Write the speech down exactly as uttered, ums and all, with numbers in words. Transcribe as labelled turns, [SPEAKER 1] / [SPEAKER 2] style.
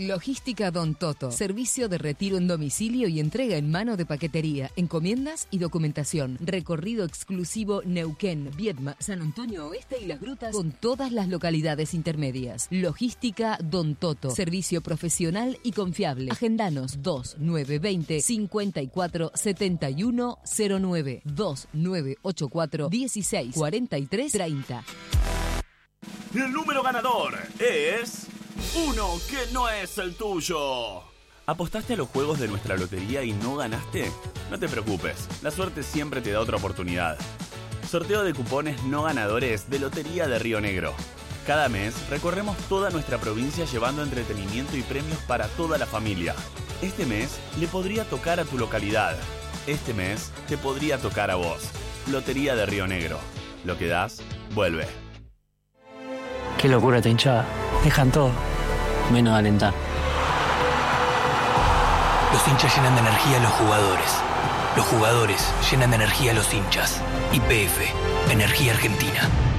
[SPEAKER 1] Logística Don Toto. Servicio de retiro en domicilio y entrega en mano de paquetería, encomiendas y documentación. Recorrido exclusivo Neuquén, Viedma, San Antonio Oeste y Las Grutas con todas las localidades intermedias. Logística Don Toto. Servicio profesional y confiable. Agendanos dos nueve dos cero, cinco cuatro siete uno cero nueve dos nueve ocho cuatro dieciséis cuarenta y tres treinta.
[SPEAKER 2] El número ganador es uno que no es el tuyo. ¿Apostaste a los juegos de nuestra lotería y no ganaste? No te preocupes, la suerte siempre te da otra oportunidad. Sorteo de cupones no ganadores de Lotería de Río Negro. Cada mes recorremos toda nuestra provincia llevando entretenimiento y premios para toda la familia. Este mes le podría tocar a tu localidad. Este mes te podría tocar a vos. Lotería de Río Negro. Lo que das, vuelve.
[SPEAKER 3] Qué locura esta hinchada. Dejan todo, menos alentar.
[SPEAKER 4] Los hinchas llenan de energía a los jugadores. Los jugadores llenan de energía a los hinchas. Y P F, Energía Argentina.